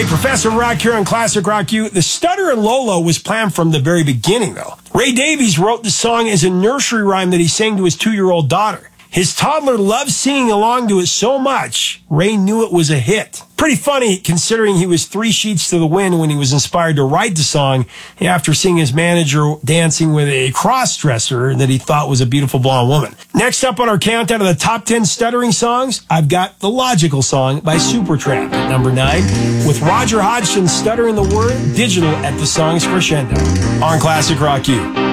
Hey, Professor Rock here on Classic Rock U. The Stutter and Lolo was planned from the very beginning, though. Ray Davies wrote the song as a nursery rhyme that he sang to his 2-year-old daughter. His toddler loved singing along to it so much, Ray knew it was a hit. Pretty funny, considering he was 3 sheets to the wind when he was inspired to write the song after seeing his manager dancing with a cross-dresser that he thought was a beautiful blonde woman. Next up on our countdown of the top 10 stuttering songs, I've got The Logical Song by Supertramp at number 9, with Roger Hodgson stuttering the word digital at the song's crescendo. On Classic Rock U.